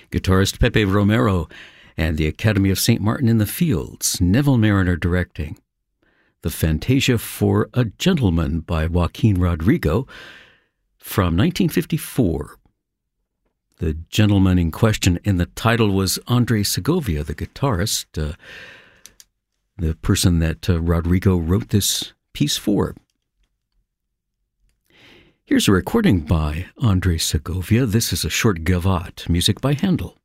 guitarist Pepe Romero, and the Academy of St. Martin in the Fields, Neville Marriner directing. The Fantasia for a Gentleman by Joaquin Rodrigo from 1954. The gentleman in question in the title was Andre Segovia, the guitarist, the person that Rodrigo wrote this piece for. Here's a recording by Andre Segovia. This is a short gavotte, music by Handel.